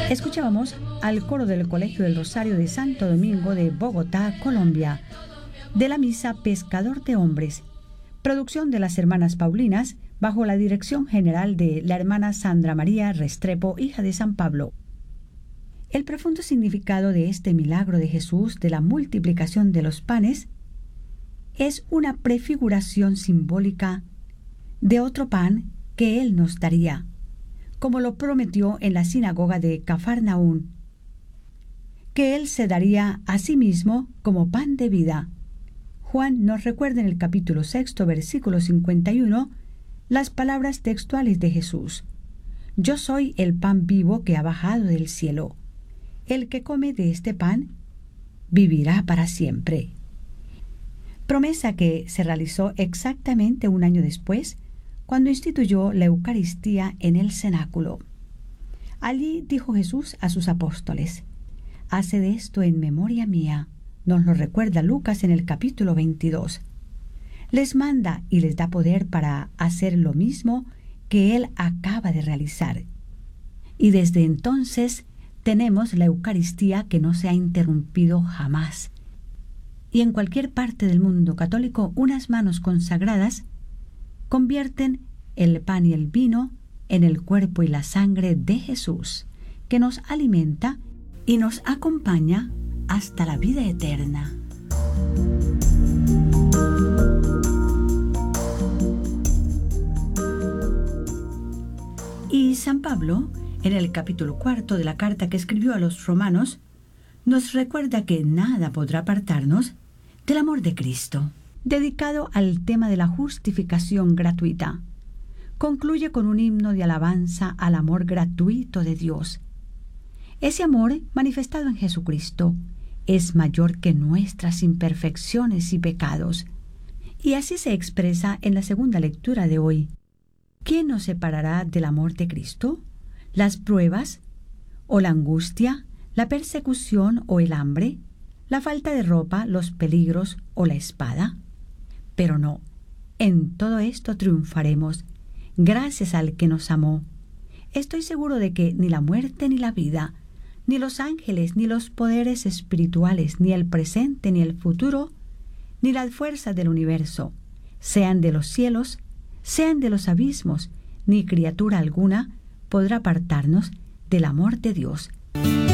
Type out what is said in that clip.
Escuchábamos al coro del Colegio del Rosario de Santo Domingo de Bogotá, Colombia, de la misa Pescador de Hombres, producción de las hermanas Paulinas, bajo la dirección general de la hermana Sandra María Restrepo, hija de San Pablo. El profundo significado de este milagro de Jesús de la multiplicación de los panes es una prefiguración simbólica de otro pan que Él nos daría, como lo prometió en la sinagoga de Cafarnaún, que Él se daría a sí mismo como pan de vida. Juan nos recuerda en el capítulo 6, versículo 51, las palabras textuales de Jesús: Yo soy el pan vivo que ha bajado del cielo. El que come de este pan vivirá para siempre. Promesa que se realizó exactamente un año después, cuando instituyó la Eucaristía en el cenáculo. Allí dijo Jesús a sus apóstoles: Haced esto en memoria mía. Nos lo recuerda Lucas en el capítulo 22. Les manda y les da poder para hacer lo mismo que Él acaba de realizar. Y desde entonces tenemos la Eucaristía que no se ha interrumpido jamás. Y en cualquier parte del mundo católico, unas manos consagradas convierten el pan y el vino en el cuerpo y la sangre de Jesús, que nos alimenta y nos acompaña hasta la vida eterna. Y San Pablo, en el capítulo 4 de la carta que escribió a los romanos, nos recuerda que nada podrá apartarnos del amor de Cristo, dedicado al tema de la justificación gratuita. Concluye con un himno de alabanza al amor gratuito de Dios. Ese amor, manifestado en Jesucristo, es mayor que nuestras imperfecciones y pecados. Y así se expresa en la segunda lectura de hoy. ¿Quién nos separará del amor de Cristo? ¿Las pruebas? ¿O la angustia? ¿La persecución o el hambre? ¿La falta de ropa, los peligros o la espada? Pero no, en todo esto triunfaremos, gracias al que nos amó. Estoy seguro de que ni la muerte ni la vida, ni los ángeles, ni los poderes espirituales, ni el presente ni el futuro, ni las fuerzas del universo, sean de los cielos, sean de los abismos, ni criatura alguna podrá apartarnos del amor de Dios.